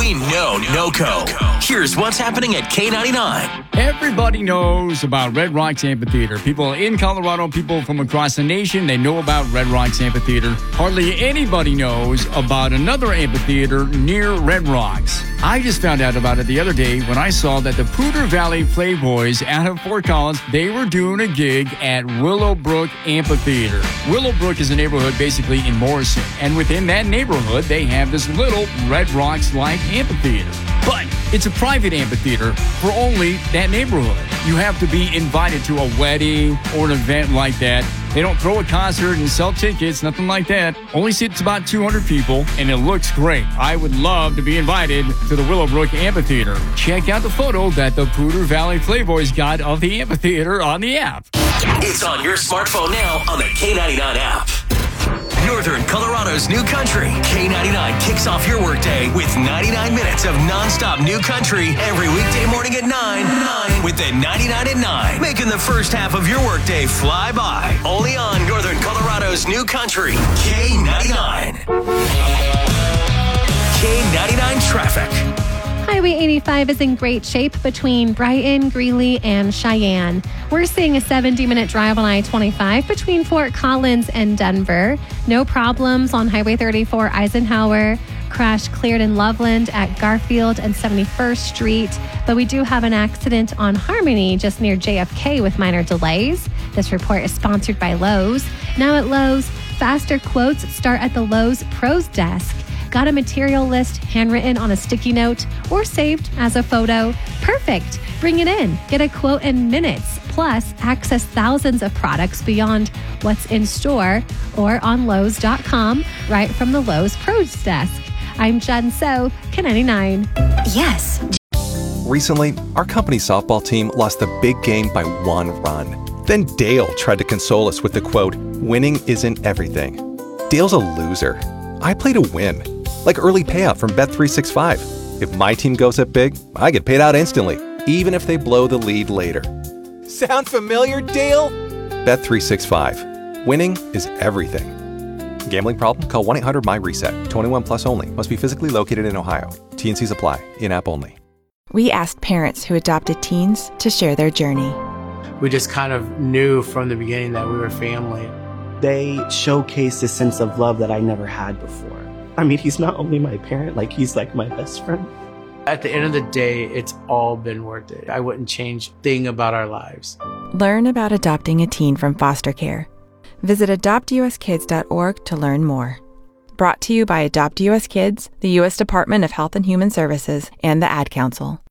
We know NOCO. Here's what's happening at K99. Everybody knows about Red Rocks Amphitheater. People in Colorado, people from across the nation, they know about Red Rocks Amphitheater. Hardly anybody knows about another amphitheater near Red Rocks. I just found out about it the other day when I saw that the Poudre Valley Playboys out of Fort Collins, they were doing a gig at Willowbrook Amphitheater. Willowbrook is a neighborhood basically in Morrison, and within that neighborhood, they have this little Red Rocks-like amphitheater. But it's a private amphitheater for only that neighborhood. You have to be invited to a wedding or an event like that. They don't throw a concert and sell tickets, nothing like that. Only seats about 200 people, and it looks great. I would love to be invited to the Willowbrook Amphitheater. Check out the photo that the Poudre Valley Playboys got of the amphitheater on the app. It's on your smartphone now on the K99 app. Northern Colorado's new country. K99 kicks off your workday with 99 minutes of nonstop new country every weekday morning at 9 with the 99 at 9. Making the first half of your workday fly by. Only on Northern Colorado's new country. K99. K99 traffic. Highway 85 is in great shape between Brighton, Greeley, and Cheyenne. We're seeing a 70-minute drive on I-25 between Fort Collins and Denver. No problems on Highway 34 Eisenhower. Crash cleared in Loveland at Garfield and 71st Street. But we do have an accident on Harmony just near JFK with minor delays. This report is sponsored by Lowe's. Now at Lowe's, faster quotes start at the Lowe's Pros Desk. Got a material list handwritten on a sticky note or saved as a photo? Perfect. Bring it in. Get a quote in minutes. Plus, access thousands of products beyond what's in store or on Lowe's.com right from the Lowe's Pros Desk. I'm Jen So, K99. Yes. Recently, our company's softball team lost the big game by 1 run. Then Dale tried to console us with the quote, "Winning isn't everything." Dale's a loser. I play to win. Like early payout from Bet365. If my team goes up big, I get paid out instantly, even if they blow the lead later. Sound familiar, Dale? Bet365. Winning is everything. Gambling problem? Call 1-800-MY-RESET. 21 plus only. Must be physically located in Ohio. T&Cs apply. In-app only. We asked parents who adopted teens to share their journey. We just kind of knew from the beginning that we were family. They showcased a sense of love that I never had before. I mean, he's not only my parent, he's like my best friend. At the end of the day, it's all been worth it. I wouldn't change a thing about our lives. Learn about adopting a teen from foster care. Visit adoptuskids.org to learn more. Brought to you by Adopt US Kids, the U.S. Department of Health and Human Services, and the Ad Council.